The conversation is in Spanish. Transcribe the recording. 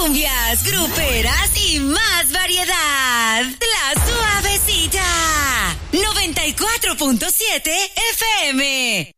cumbias, gruperas y más variedad. La Suavecita. 94.7 FM.